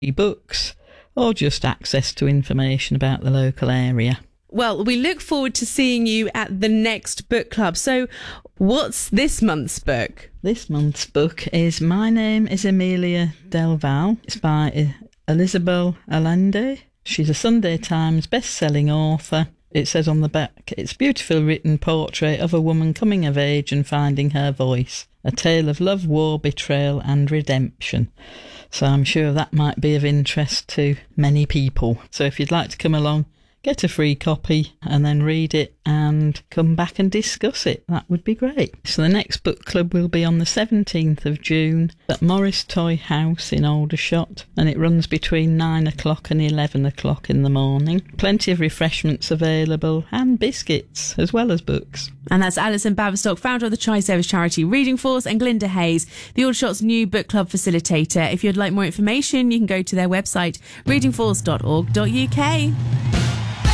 books, or just access to information about the local area. Well, we look forward to seeing you at the next book club. So what's this month's book? This month's book is My Name is Amelia Del Val. It's by Elizabeth Allende. She's a Sunday Times best-selling author. It says on the back, it's a beautifully written portrait of a woman coming of age and finding her voice. A tale of love, war, betrayal and redemption. So I'm sure that might be of interest to many people. So if you'd like to come along, get a free copy and then read it and come back and discuss it. That would be great. So the next book club will be on the 17th of June at Morris Toy House in Aldershot, and it runs between 9 o'clock and 11 o'clock in the morning. Plenty of refreshments available and biscuits as well as books. And that's Alison Baverstock, founder of the Tri-Service charity Reading Force, and Glinda Hayes, the Aldershot's new book club facilitator. If you'd like more information, you can go to their website, readingforce.org.uk.